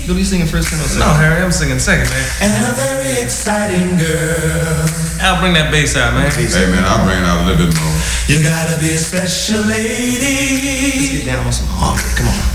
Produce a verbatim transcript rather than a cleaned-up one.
You'll be singing first and second. No, Harry, I'm singing second, man. And a very exciting girl. I'll bring that bass out, man. Hey, man, I'll bring it out a little bit more. You gotta be a special lady. Let's get down on some harmony. Come on.